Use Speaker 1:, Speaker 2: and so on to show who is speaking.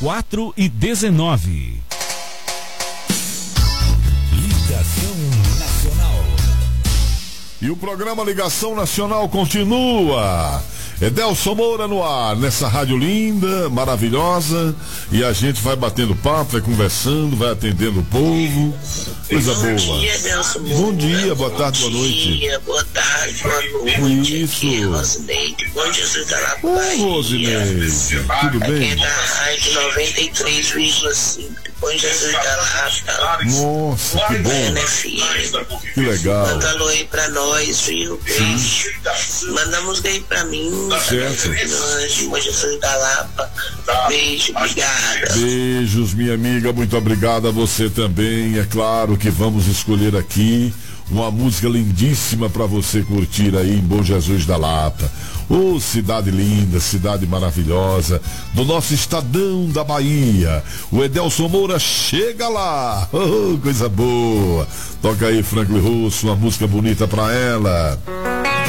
Speaker 1: 4:19.
Speaker 2: Ligação Nacional.
Speaker 3: E o programa Ligação Nacional continua. Edelson Moura no ar, nessa rádio linda, maravilhosa. E a gente vai batendo papo, vai conversando, vai atendendo o povo. Coisa boa.
Speaker 4: Bom dia, Edelson Moura.
Speaker 3: Bom dia, boa tarde, boa noite.
Speaker 4: Bom dia, boa tarde, boa noite.
Speaker 3: Isso.
Speaker 4: Aqui é Rosineide. Bom Jesus da La
Speaker 3: Rosineide, tudo bem?
Speaker 4: Aqui é da rádio 93,5. Bom Jesus da Lapa.
Speaker 3: Nossa, que bom. Que legal.
Speaker 4: Manda alô aí pra nós, viu? Beijo. Manda música aí pra mim.
Speaker 3: Certo.
Speaker 4: Bom Jesus da Lapa. Beijo, obrigada.
Speaker 3: Beijos, minha amiga, muito obrigado a você também. É claro que vamos escolher aqui uma música lindíssima para você curtir aí em Bom Jesus da Lapa. Ô, cidade linda, cidade maravilhosa, do nosso estadão da Bahia. O Edelson Moura chega lá. Oh, coisa boa. Toca aí, Franklin Russo, uma música bonita pra ela.